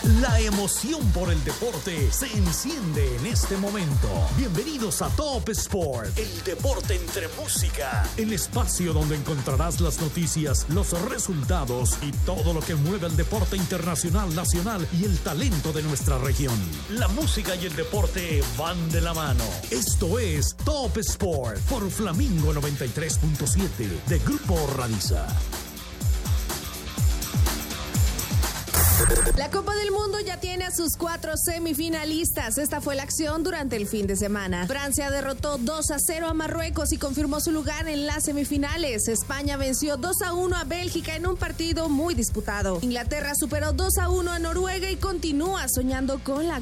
La emoción por el deporte se enciende en este momento. Bienvenidos a Top Sport, el deporte entre música. El espacio donde encontrarás las noticias, los resultados y todo lo que mueve el deporte internacional, nacional y el talento de nuestra región. La música y el deporte van de la mano. Esto es Top Sport por Flamingo 93.7 de Grupo Radiza. La Copa del Mundo ya tiene a sus 4 semifinalistas. Esta fue la acción durante el fin de semana. Francia derrotó 2-0 a Marruecos y confirmó su lugar en las semifinales. España venció 2-1 a Bélgica en un partido muy disputado. Inglaterra superó 2-1 a Noruega y continúa soñando con la